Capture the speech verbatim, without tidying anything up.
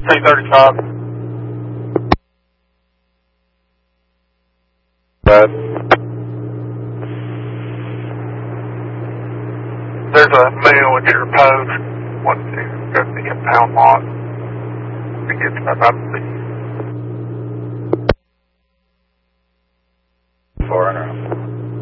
T thirty-five. Bad. There's a male at your post. Wants to go to the impound lot. He gets up out of the